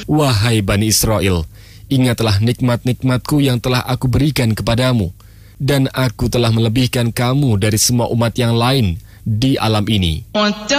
Wahai Bani Israel, ingatlah nikmat-nikmatku yang telah aku berikan kepadamu, dan aku telah melebihkan kamu dari semua umat yang lain di alam ini.